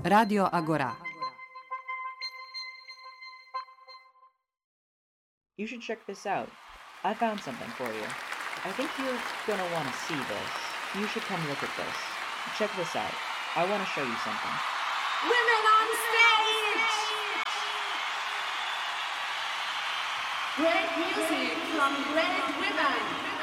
Radio Agora. You should check this out. I found something for you. I think you're gonna want to see this. You should come look at this. Check this out. I want to show you something. Women on stage! Great music from great women!